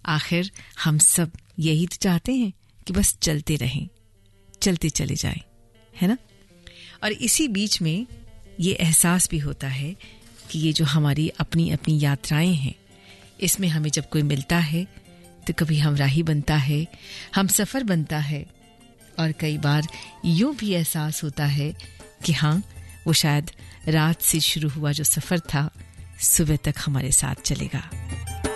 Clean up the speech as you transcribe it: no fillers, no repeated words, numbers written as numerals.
आखिर हम सब यही तो चाहते हैं कि बस चलते रहें, चलते चले जाएं, है ना। और इसी बीच में ये एहसास भी होता है कि ये जो हमारी अपनी अपनी यात्राएं हैं, इसमें हमें जब कोई मिलता है तो कभी हमराही बनता है, हम सफ़र बनता है, और कई बार यूं भी एहसास होता है कि हाँ, वो शायद रात से शुरू हुआ जो सफ़र था सुबह तक हमारे साथ चलेगा।